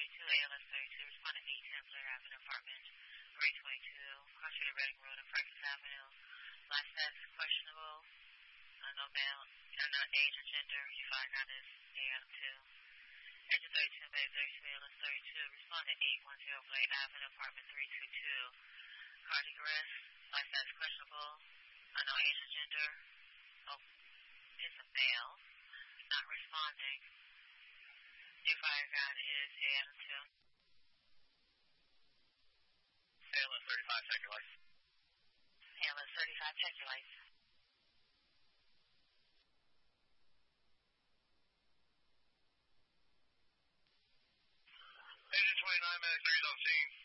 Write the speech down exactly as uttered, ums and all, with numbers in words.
thirty-two, A L S thirty-two, responding eight ten Blair Avenue, apartment three twenty-two, cross street Reading Road and Francis Avenue. Last status questionable, uh, no male, uh, no age or gender, your fire ground is A M two. Engine thirty-two, Bay thirty-two, A L S thirty-two, responding eight ten Blair Avenue, apartment three twenty-two, cardiac arrest, last status questionable, uh, no age or gender, oh, it's a male, not responding. Your fire ground is A M two. A L S thirty-five, check your lights. A L S thirty-five, check your lights. Agent twenty-nine, medic three seventeen.